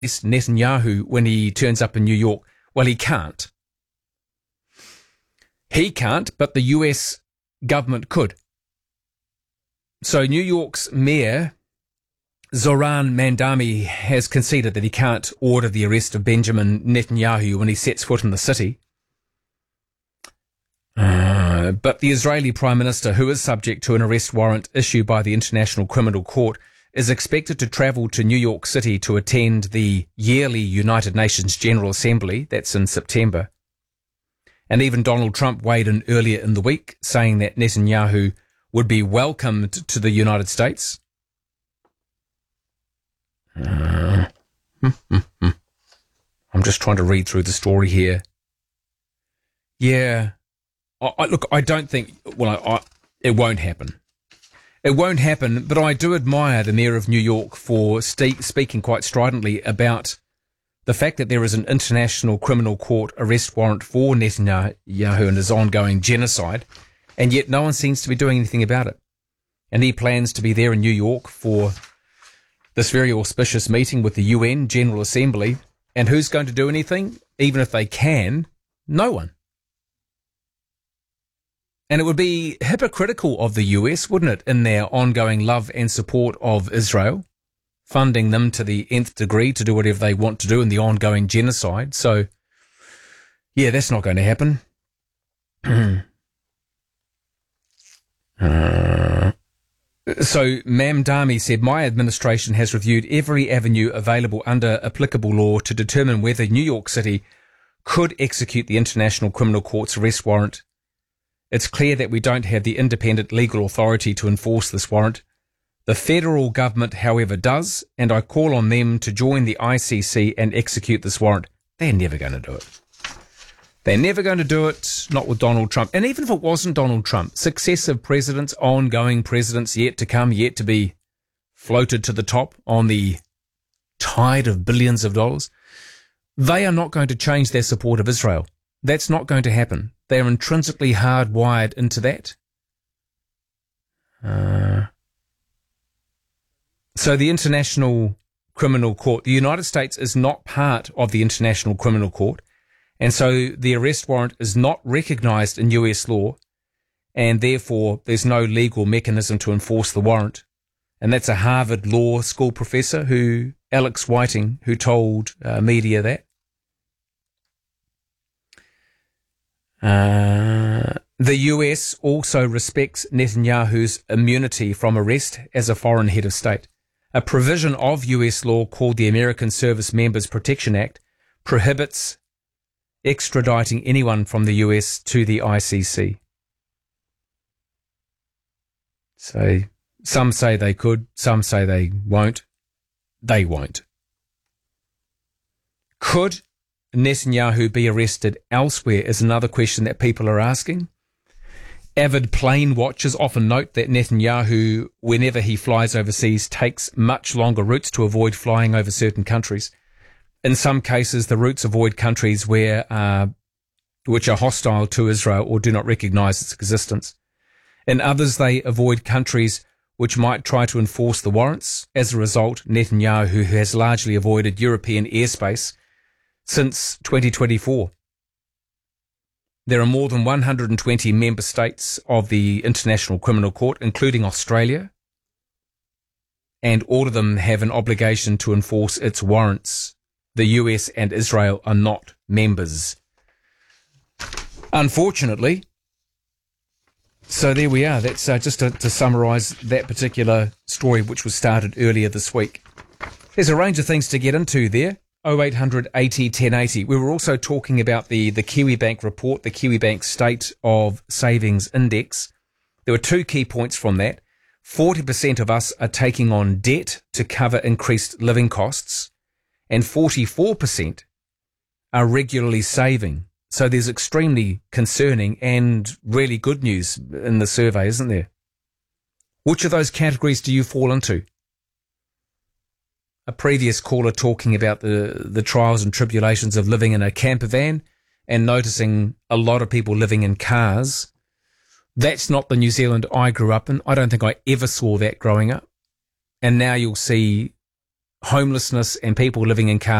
Netanyahu when he turns up in New York? Well, he can't. He can't, but the US government could. So New York's mayor, Zoran Mandami, has conceded that he can't order the arrest of Benjamin Netanyahu when he sets foot in the city. But the Israeli Prime Minister, who is subject to an arrest warrant issued by the International Criminal Court, is expected to travel to New York City to attend the yearly United Nations General Assembly. That's in September. And even Donald Trump weighed in earlier in the week, saying that Netanyahu would be welcomed to the United States. I'm just trying to read through the story here. Yeah. Look, I don't think, it won't happen. It won't happen, but I do admire the Mayor of New York for speaking quite stridently about the fact that there is an International Criminal Court arrest warrant for Netanyahu and his ongoing genocide, and yet no one seems to be doing anything about it. And he plans to be there in New York for this very auspicious meeting with the UN General Assembly. And who's going to do anything? Even if they can, no one. And it would be hypocritical of the US, wouldn't it, in their ongoing love and support of Israel, funding them to the nth degree to do whatever they want to do in the ongoing genocide. So, yeah, that's not going to happen. So Mamdani said, my administration has reviewed every avenue available under applicable law to determine whether New York City could execute the International Criminal Court's arrest warrant. It's clear that we don't have the independent legal authority to enforce this warrant. The federal government, however, does, and I call on them to join the ICC and execute this warrant. They're never going to do it. They're never going to do it, not with Donald Trump. And even if it wasn't Donald Trump, successive presidents, ongoing presidents yet to come, yet to be floated to the top on the tide of billions of dollars, they are not going to change their support of Israel. That's not going to happen. They're intrinsically hardwired into that. So the International Criminal Court, the United States is not part of the International Criminal Court, and so the arrest warrant is not recognised in US law, and therefore there's no legal mechanism to enforce the warrant. And that's a Harvard Law School professor, Alex Whiting, who told media that. The US also respects Netanyahu's immunity from arrest as a foreign head of state. A provision of US law called the American Service Members Protection Act prohibits extraditing anyone from the US to the ICC. So some say they could, some say they won't. They won't. Could Netanyahu be arrested elsewhere is another question that people are asking. Avid plane watchers often note that Netanyahu, whenever he flies overseas, takes much longer routes to avoid flying over certain countries. In some cases, the routes avoid countries which are hostile to Israel or do not recognise its existence. In others, they avoid countries which might try to enforce the warrants. As a result, Netanyahu has largely avoided European airspace since 2024. There are more than 120 member states of the International Criminal Court, including Australia, and all of them have an obligation to enforce its warrants. The US and Israel are not members, unfortunately. So there we are. That's just to summarise that particular story, which was started earlier this week. There's a range of things to get into there. 0800 80 1080. We were also talking about the Kiwibank report, the Kiwibank State of Savings Index. There were two key points from that. 40% of us are taking on debt to cover increased living costs, and 44% are regularly saving. So there's extremely concerning and really good news in the survey, isn't there? Which of those categories do you fall into? A previous caller talking about the trials and tribulations of living in a camper van and noticing a lot of people living in cars. That's not the New Zealand I grew up in. I don't think I ever saw that growing up. And now you'll see homelessness and people living in cars